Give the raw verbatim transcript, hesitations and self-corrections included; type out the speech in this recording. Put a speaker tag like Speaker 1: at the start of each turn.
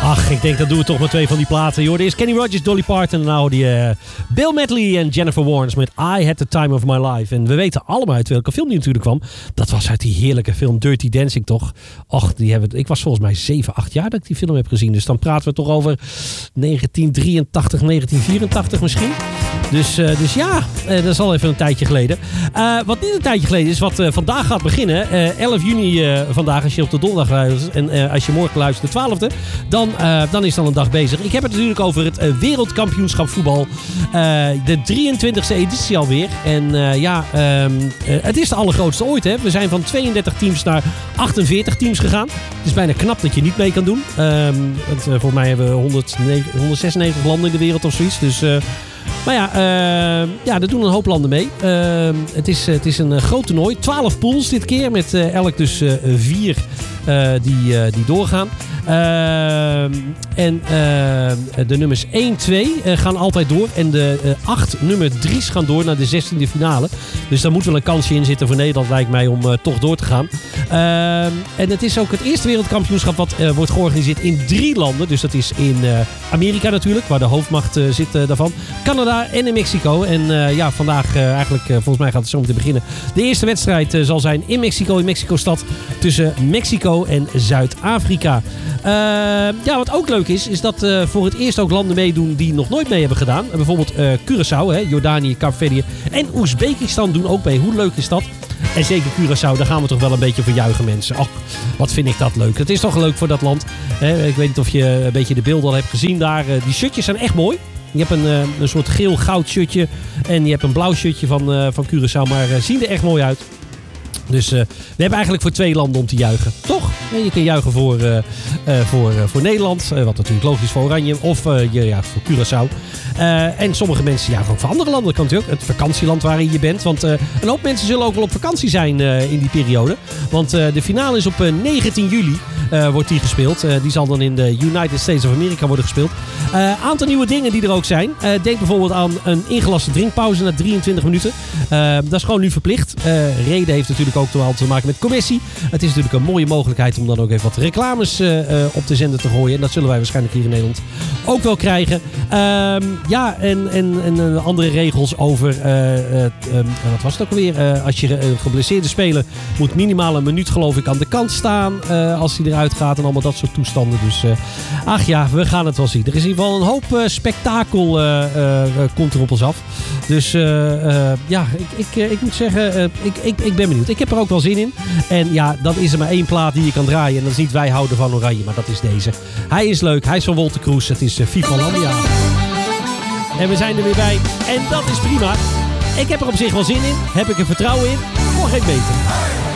Speaker 1: Ach, ik denk dat doen we toch maar twee van die platen. Joh, is Kenny Rogers, Dolly Parton en nou die uh, Bill Medley en Jennifer Warnes met I Had The Time Of My Life. En we weten allemaal uit welke film die natuurlijk kwam. Dat was uit die heerlijke film Dirty Dancing toch? Och, die hebben, ik was volgens mij zeven, acht jaar dat ik die film heb gezien. Dus dan praten we toch over negentien drieëntachtig, negentien vierentachtig misschien. Dus, uh, dus ja, uh, dat is al even een tijdje geleden. Uh, wat niet een tijdje geleden is, wat uh, vandaag gaat beginnen. Uh, elf juni uh, vandaag, als je op de donderdag luistert. En uh, als je morgen luistert, de twaalfde. Dan, uh, dan is dan een dag bezig. Ik heb het natuurlijk over het uh, wereldkampioenschap voetbal. Uh, de drieëntwintigste editie alweer. En uh, ja, um, uh, het is de allergrootste ooit. Hè? We zijn van tweeëndertig teams naar achtenveertig teams gegaan. Het is bijna knap dat je niet mee kan doen. Um, het, uh, volgens mij hebben we honderdzesennegentig landen in de wereld of zoiets. Dus... Uh, Maar ja, uh, ja, er doen een hoop landen mee. Uh, het, is, het is een uh, groot toernooi. twaalf pools dit keer. Met uh, elk dus uh, vier uh, die, uh, die doorgaan. Uh, en uh, de nummers één, twee uh, gaan altijd door. En de uh, acht nummer drie's gaan door naar de zestiende finale. Dus daar moet wel een kansje in zitten voor Nederland, lijkt mij, om uh, toch door te gaan. Uh, en het is ook het eerste wereldkampioenschap wat uh, wordt georganiseerd in drie landen. Dus dat is in uh, Amerika natuurlijk, waar de hoofdmacht uh, zit uh, daarvan. Canada en in Mexico. En uh, ja, vandaag uh, eigenlijk, uh, volgens mij gaat het zo meteen beginnen. De eerste wedstrijd uh, zal zijn in Mexico, in Mexico-stad. Tussen Mexico en Zuid-Afrika. Uh, ja, wat ook leuk is, is dat uh, voor het eerst ook landen meedoen die nog nooit mee hebben gedaan. Uh, bijvoorbeeld uh, Curaçao, hè, Jordanië, Kaapverdië en Oezbekistan doen ook mee. Hoe leuk is dat? En zeker Curaçao, daar gaan we toch wel een beetje voor juichen, mensen. Ach, wat vind ik dat leuk. Het is toch leuk voor dat land. Hè? Ik weet niet of je een beetje de beelden al hebt gezien daar. Uh, die shirtjes zijn echt mooi. Je hebt een, uh, een soort geel-goud shirtje en je hebt een blauw shirtje van, uh, van Curaçao. Maar uh, zien er echt mooi uit. Dus uh, we hebben eigenlijk voor twee landen om te juichen. Toch? Ja, je kan juichen voor, uh, uh, voor, uh, voor Nederland. Uh, wat natuurlijk logisch voor Oranje. Of uh, je juicht voor Curaçao. Uh, en sommige mensen juichen ook voor andere landen. Dat kan natuurlijk. Het vakantieland waarin je bent. Want uh, een hoop mensen zullen ook wel op vakantie zijn uh, in die periode. Want uh, de finale is op uh, negentien juli. Uh, wordt die gespeeld. Uh, die zal dan in de United States of America worden gespeeld. Een uh, aantal nieuwe dingen die er ook zijn. Uh, denk bijvoorbeeld aan een ingelaste drinkpauze na drieëntwintig minuten. Uh, dat is gewoon nu verplicht. Uh, reden heeft natuurlijk ook wel te maken met commissie. Het is natuurlijk een mooie mogelijkheid om dan ook even wat reclames uh, uh, op de zender te gooien. En dat zullen wij waarschijnlijk hier in Nederland ook wel krijgen. Uh, ja, en, en, en uh, andere regels over... Uh, uh, um, wat was het ook alweer? Uh, als je uh, geblesseerde speler moet minimaal een minuut geloof ik aan de kant staan. Uh, als hij eruit gaat en allemaal dat soort toestanden. Dus uh, ach ja, we gaan het wel zien. Er is in ieder geval een hoop uh, spektakel uh, uh, komt er op ons af. Dus uh, uh, ja, ik, ik, uh, ik moet zeggen, uh, ik, ik, ik ben benieuwd. Ik heb er ook wel zin in. En ja, dan is er maar één plaat die je kan draaien. En dat is niet Wij Houden Van Oranje, maar dat is deze. Hij is leuk, hij is van Wolter Kroes. Het is uh, Viva Landia. En we zijn er weer bij. En dat is prima. Ik heb er op zich wel zin in. Heb ik er vertrouwen in? Nog geen beter.